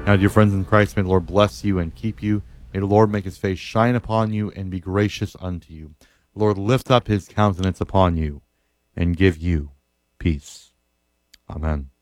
Now, dear friends in Christ, may the Lord bless you and keep you. May the Lord make his face shine upon you and be gracious unto you. The Lord lift up his countenance upon you and give you peace. Amen.